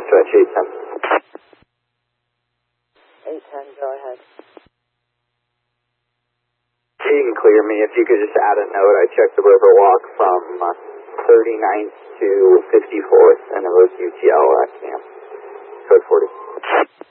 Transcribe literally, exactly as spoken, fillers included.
dispatch eight ten. eight ten, go ahead. You can clear me if you could just add a note. I checked the Riverwalk from uh, thirty-ninth to fifty-fourth, and it was U T L X.